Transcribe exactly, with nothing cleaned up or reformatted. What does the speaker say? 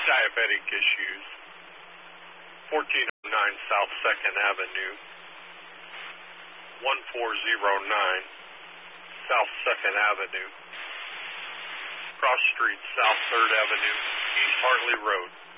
diabetic issues. fourteen oh nine South second Avenue, one four zero nine South second Avenue, cross street South third Avenue, East Hartley Road.